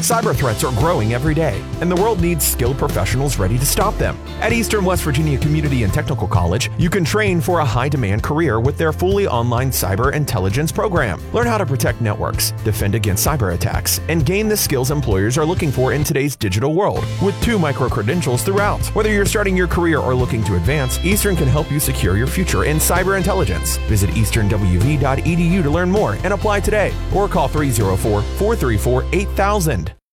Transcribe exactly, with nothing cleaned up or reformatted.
Cyber threats are growing every day, and the world needs skilled professionals ready to stop them. At Eastern West Virginia Community and Technical College, you can train for a high-demand career with their fully online cyber intelligence program. Learn how to protect networks, defend against cyber attacks, and gain the skills employers are looking for in today's digital world, with two micro-credentials throughout. Whether you're starting your career or looking to advance, Eastern can help you secure your future in cyber intelligence. Visit eastern w v dot e d u to learn more and apply today, or call three oh four, four three four, eight thousand.